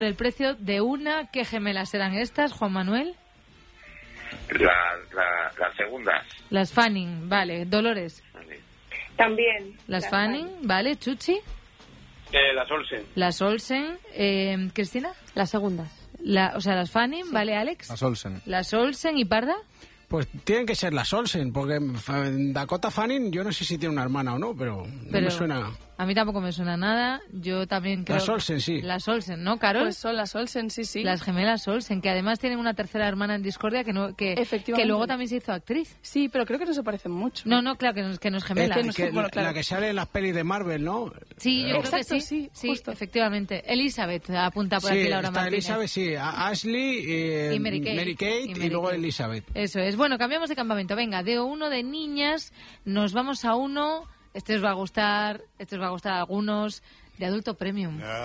el precio de una. ¿Qué gemelas serán estas, Juan Manuel? Las segundas. Las Fanning, vale. Dolores. También. Las Fanning, vale. Chuchi. Las Olsen. Las Olsen. ¿Cristina? Las segundas. O sea, las Fanning, sí. Vale, Alex. Las Olsen. Las Olsen y Parda. Pues tienen que ser las Olsen, porque Dakota Fanning, yo no sé si tiene una hermana o no, pero no me suena. A mí tampoco me suena nada. Yo también creo... Las Olsen, sí. Las Olsen, ¿no, Carol? Pues son las Olsen, sí. Las gemelas Olsen, que además tienen una tercera hermana en discordia que luego también se hizo actriz. Sí, pero creo que no se parecen mucho. No, claro, que no es gemela. La que sale en las pelis de Marvel, ¿no? Sí, yo creo que sí. Sí, justo. Efectivamente. Elizabeth apunta por aquí Laura está Martínez. Elizabeth, sí. Ashley, y Mary Kate y luego Elizabeth. Eso es. Bueno, cambiamos de campamento. Venga, de uno de niñas nos vamos a uno... Este os va a gustar a algunos, de adulto premium.